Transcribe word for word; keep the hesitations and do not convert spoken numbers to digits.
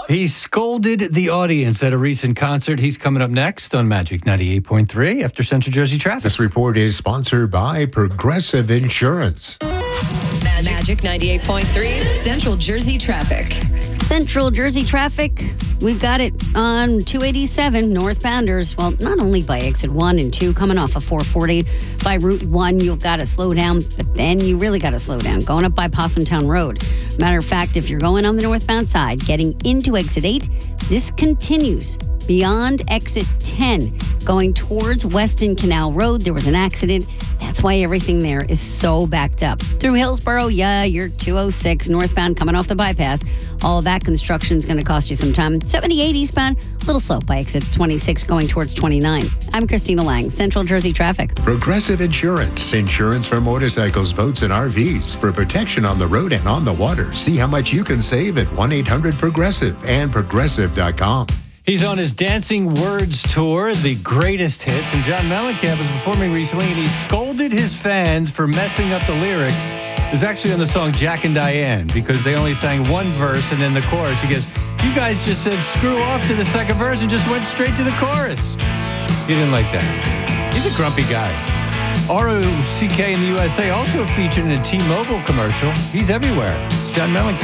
He scolded the audience at a recent concert. He's coming up next on Magic ninety-eight point three after Central Jersey Traffic. This report is sponsored by Progressive Insurance. Magic ninety-eight point three Central Jersey Traffic. Central Jersey traffic, we've got it on two eighty-seven northbounders. Well, not only by exit one and two, coming off of four forty, by Route one, you've got to slow down, but then you really got to slow down going up by Possumtown Road. Matter of fact, if you're going on the northbound side, getting into exit eight, this continues beyond exit ten, going towards Weston Canal Road. There was an accident. That's why everything there is so backed up. Through Hillsborough, yeah, you're two oh six northbound coming off the bypass. All of that construction is going to cost you some time. seventy-eight eastbound, a little slow by exit twenty-six going towards twenty-nine. I'm Christina Lang, Central Jersey Traffic. Progressive Insurance. Insurance for motorcycles, boats, and R Vs. For protection on the road and on the water. See how much you can save at one eight hundred progressive and progressive dot com. He's on his Dancing Words tour, the greatest hits, and John Mellencamp was performing recently, and he scolded his fans for messing up the lyrics. It was actually on the song Jack and Diane, because they only sang one verse and then the chorus. He goes, you guys just said screw off to the second verse and just went straight to the chorus. He didn't like that. He's a grumpy guy. R O C K in the U S A also featured in a T-Mobile commercial. He's everywhere. It's John Mellencamp.